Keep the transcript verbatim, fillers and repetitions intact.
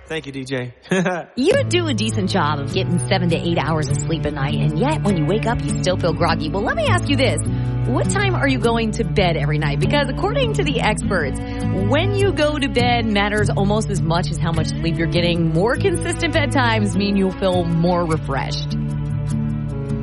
Thank you, D J. You do a decent job of getting seven to eight hours of sleep a night, and yet when you wake up, you still feel groggy. Well, let me ask you this. What time are you going to bed every night? Because according to the experts, when you go to bed matters almost as much as how much sleep you're getting. More consistent bedtimes mean you'll feel more refreshed.